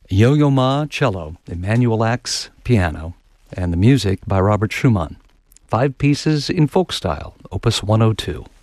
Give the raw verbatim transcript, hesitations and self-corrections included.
Yo-Yo Ma, cello, Emanuel Axe, piano, and the music by Robert Schumann. Five pieces in folk style, Opus one oh two.